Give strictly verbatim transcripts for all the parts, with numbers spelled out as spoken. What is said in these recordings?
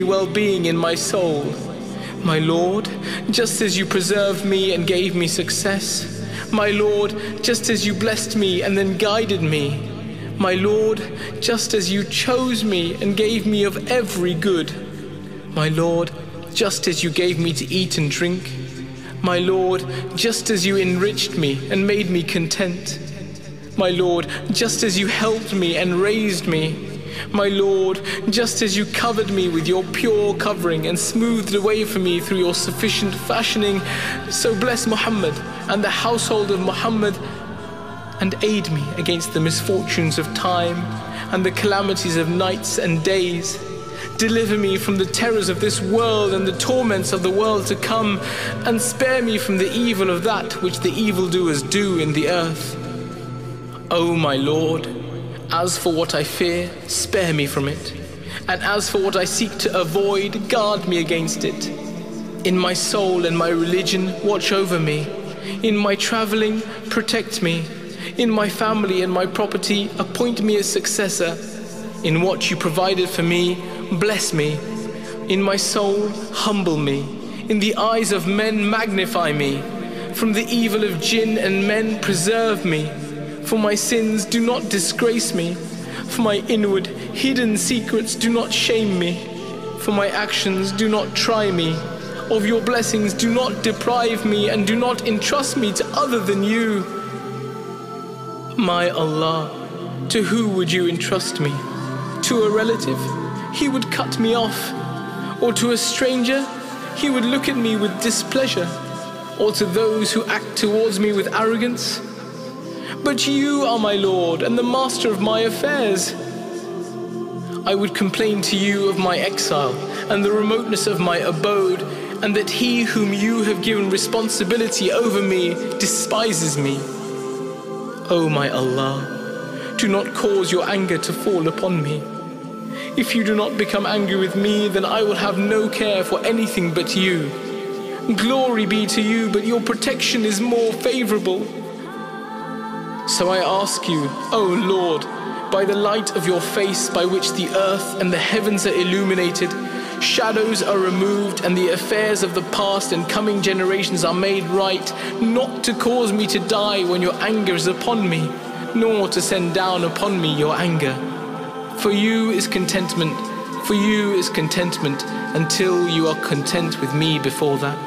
well-being in my soul. My Lord, just as you preserved me and gave me success, my Lord, just as you blessed me and then guided me, my Lord, just as you chose me and gave me of every good, my Lord, just as you gave me to eat and drink, my Lord, just as you enriched me and made me content, my Lord, just as you helped me and raised me, my Lord, just as you covered me with your pure covering and smoothed away for me through your sufficient fashioning, so bless Muhammad and the household of Muhammad, and aid me against the misfortunes of time and the calamities of nights and days. Deliver me from the terrors of this world and the torments of the world to come, and spare me from the evil of that which the evildoers do in the earth. O my Lord, as for what I fear, spare me from it, and as for what I seek to avoid, guard me against it. In my soul and my religion, watch over me. In my traveling, protect me. In my family and my property, appoint me a successor. In what you provided for me, bless me. In my soul, humble me. In the eyes of men, magnify me. From the evil of jinn and men, preserve me. For my sins, do not disgrace me. For my inward, hidden secrets, do not shame me. For my actions, do not try me. Of your blessings, do not deprive me, and do not entrust me to other than you. My Allah, to who would you entrust me? To a relative? He would cut me off. Or to a stranger? He would look at me with displeasure. Or to those who act towards me with arrogance? But you are my Lord and the master of my affairs. I would complain to you of my exile and the remoteness of my abode, and that he whom you have given responsibility over me despises me. O my Allah, do not cause your anger to fall upon me. If you do not become angry with me, then I will have no care for anything but you. Glory be to you, but your protection is more favorable. So I ask you, O Lord, by the light of your face by which the earth and the heavens are illuminated, shadows are removed, and the affairs of the past and coming generations are made right, not to cause me to die when your anger is upon me, nor to send down upon me your anger. For you is contentment, for you is contentment, until you are content with me before that.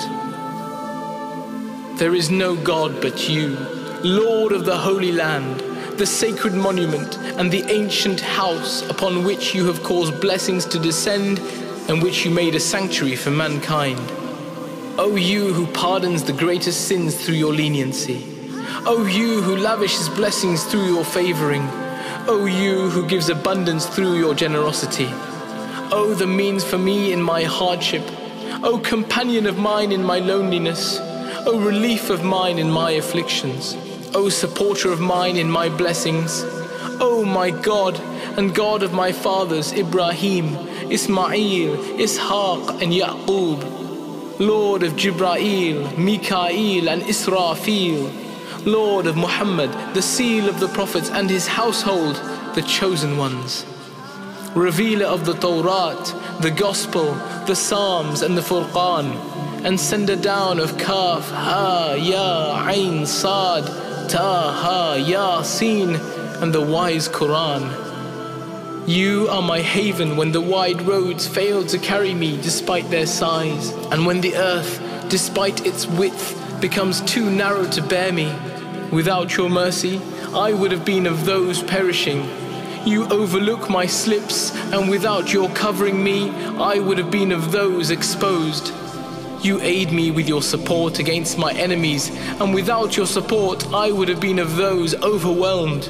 There is no God but you, Lord of the Holy Land, the sacred monument and the ancient house upon which you have caused blessings to descend and which you made a sanctuary for mankind. O you who pardons the greatest sins through your leniency. O you who lavishes blessings through your favoring. O you who gives abundance through your generosity. O the means for me in my hardship. O companion of mine in my loneliness. O relief of mine in my afflictions. O supporter of mine in my blessings. O my God and God of my fathers Ibrahim, Ismail, Ishaq and Yaqub, Lord of Jibrail, Mikael and Israfil, Lord of Muhammad, the seal of the prophets and his household, the chosen ones, revealer of the Torah, the Gospel, the Psalms and the Furqan, and sender down of Kaf, Ha, Ya, Ain, Sad, Taha, Yasin, and the wise Quran. You are my haven when the wide roads fail to carry me despite their size, and when the earth, despite its width, becomes too narrow to bear me. Without your mercy, I would have been of those perishing. You overlook my slips, and without your covering me, I would have been of those exposed. You aid me with your support against my enemies, and without your support, I would have been of those overwhelmed.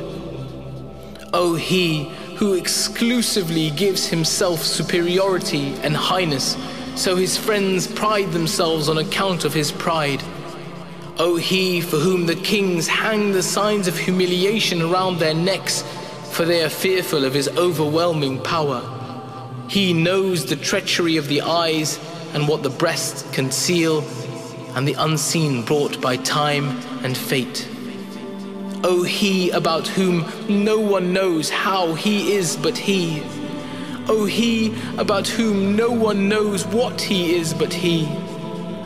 O He who exclusively gives himself superiority and highness, so his friends pride themselves on account of his pride. O He for whom the kings hang the signs of humiliation around their necks, for they are fearful of his overwhelming power. He knows the treachery of the eyes and what the breasts conceal, and the unseen brought by time and fate. O He about whom no one knows how He is but He. O He about whom no one knows what He is but He.